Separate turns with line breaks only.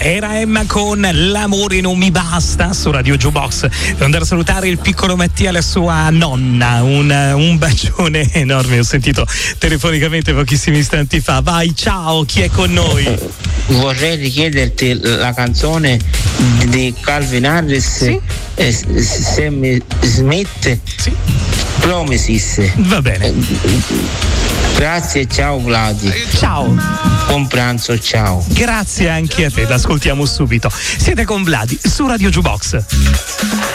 Era Emma con L'amore non mi basta su Radio Jukebox. Devo andare a salutare il piccolo Mattia e la sua nonna. Un bacione enorme, ho sentito telefonicamente pochissimi istanti fa. Vai, ciao, chi è con noi?
Vorrei richiederti la canzone di Calvin Harris,
sì?
Sam Smith,
sì.
Promises.
Va bene.
Grazie, ciao Vladi.
Ciao.
Buon pranzo, ciao.
Grazie anche a te, l'ascoltiamo subito. Siete con Vladi su Radio Jukebox.